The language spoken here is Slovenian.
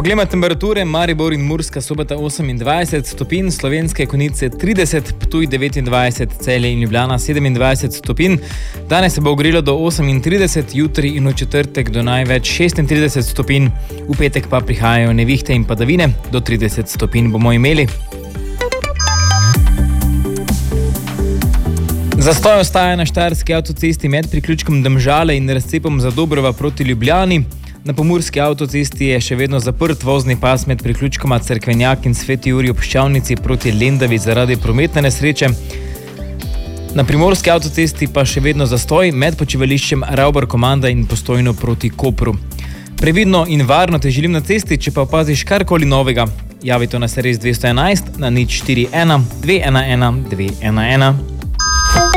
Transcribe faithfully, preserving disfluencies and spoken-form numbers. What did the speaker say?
Poglejmo temperature. Maribor in Murska Sobota osemindvajset stopinj, Slovenske Konjice trideset, Ptuj devetindvajset, Celje in Ljubljana sedemindvajset stopinj. Danes se bo ogrelo do osemintrideset, jutri in v četrtek do največ šestintrideset stopinj, v petek pa prihajajo nevihte in padavine, do trideset stopinj bomo imeli. Zastoj ostaja na štajerski avtocesti med priključkom Domžale in razcepom Zadobrova proti Ljubljani. Na pomurski avtocesti je še vedno zaprt vozni pas med priključkoma Cerkvenjak in Sveti Jurij ob Ščavnici proti Lendavi zaradi prometne nesreče. Na primorski avtocesti pa še vedno zastoj med počivališčem Ravbar Komanda in Postojno proti Kopru. Previdno in varno te želim na cesti, če pa opaziš karkoli novega, javite na servis dvesto enajst na nič štiri ena dve ena ena dve ena ena.